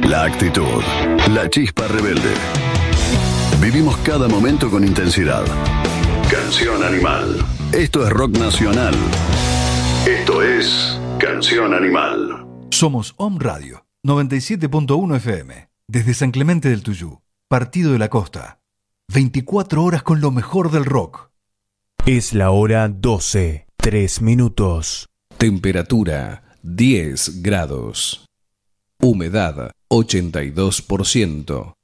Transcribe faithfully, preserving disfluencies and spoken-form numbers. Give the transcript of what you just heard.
La actitud, la chispa rebelde. Vivimos cada momento con intensidad. Canción Animal. Esto es rock nacional. Esto es Canción Animal. Somos Om Radio, noventa y siete punto uno F M. Desde San Clemente del Tuyú, Partido de la Costa. veinticuatro horas con lo mejor del rock. Es la hora doce, tres minutos. Temperatura diez grados. Humedad ochenta y dos por ciento.